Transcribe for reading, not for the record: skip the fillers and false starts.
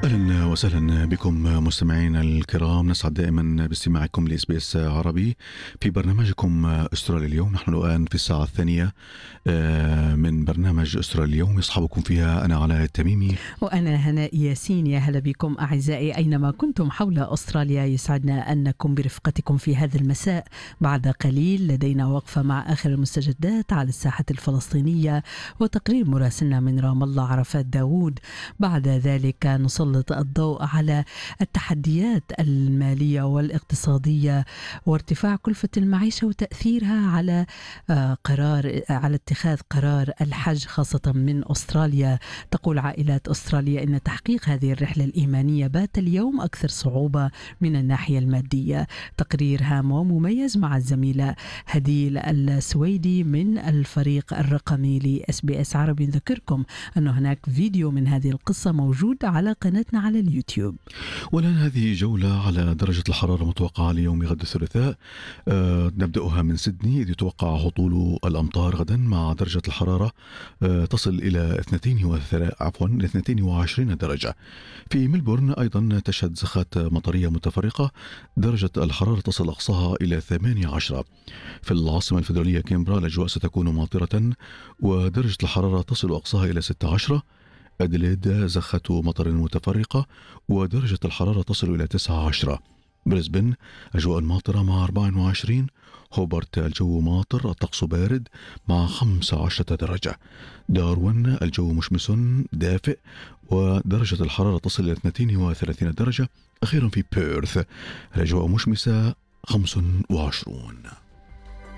أهلا وسهلا بكم مستمعينا الكرام. نسعد دائما باستماعكم لإس عربي في برنامجكم أستراليا اليوم. نحن الآن في الساعة الثانية من برنامج أستراليا اليوم، يصحبكم فيها أنا علاء التميمي وأنا هناء ياسين. يا هلا بكم أعزائي أينما كنتم حول أستراليا. يسعدنا أن نكون برفقتكم في هذا المساء. بعد قليل لدينا وقفة مع آخر المستجدات على الساحة الفلسطينية وتقرير مراسلنا من رام الله عرفات داود. بعد ذلك نسلط الضوء على التحديات المالية والاقتصادية وارتفاع كلفة المعيشة وتأثيرها على اتخاذ قرار الحج خاصة من أستراليا. تقول عائلات أستراليا إن تحقيق هذه الرحلة الإيمانية بات اليوم أكثر صعوبة من الناحية المادية. تقرير هام ومميز مع الزميلة هديل السويدي من الفريق الرقمي لإس بي إس عربي. نذكركم أن هناك فيديو من هذه القصة موجود على قناتنا على اليوتيوب. والآن هذه جولة على درجة الحرارة المتوقعة ليوم غد الثلاثاء. نبدأها من سيدني، إذ يتوقع هطول الأمطار غدا مع درجة الحرارة تصل إلى 22 درجة. في ملبورن أيضا تشهد زخات مطرية متفرقة، درجة الحرارة تصل أقصاها إلى 18. في العاصمة الفيدرالية كامبرا الأجواء ستكون ماطرة ودرجة الحرارة تصل أقصاها إلى 16. أديليد زخة مطر متفرقة ودرجة الحرارة تصل إلى 19. بريسبن أجواء ماطرة مع 24. هوبرت الجو ماطر، الطقس بارد مع 15 درجة. داروين الجو مشمس دافئ ودرجة الحرارة تصل إلى 32 درجة. أخيرا في بيرث الأجواء مشمسة 25.